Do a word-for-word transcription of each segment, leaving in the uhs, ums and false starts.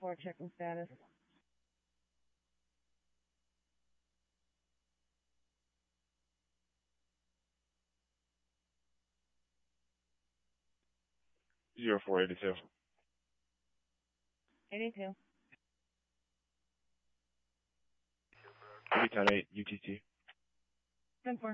four, checking status. Zero four eighty two. Eighty-two. Three ten eight U T T. Ten four.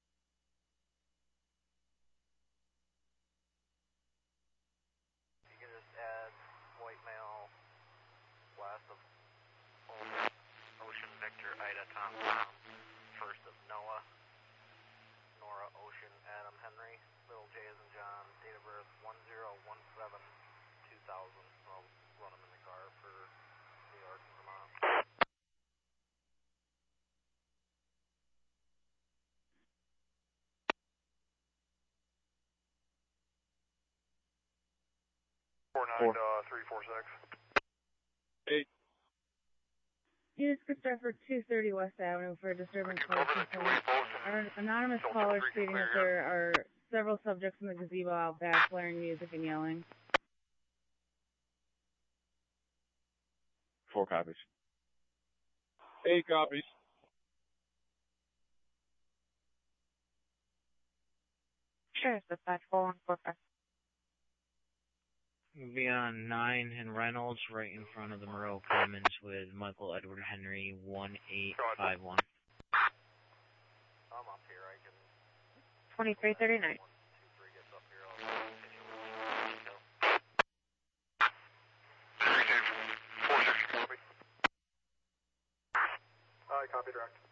You can just add white male west of Ocean Victor Ida Tom Tom, first of Noah, Nora Ocean Adam Henry, little J as in John, date of birth one zero one seven two thousand. I'll run them in the car for New York and Vermont. Four nine uh, three four six. Eight. Units could start for two thirty West Avenue for a disturbance call. Our anonymous caller stating that there are several subjects in the gazebo out back blaring music and yelling. Four copies. Eight copies. Sure, so five four one four five. We'll be on nine and Reynolds, right in front of the Moreau Commons with Michael Edward Henry, one eight five one. I'm up here, I can... twenty-three thirty-nine. One, two, three gets up here, I'll continue with the detail. four six, copy. I copy direct.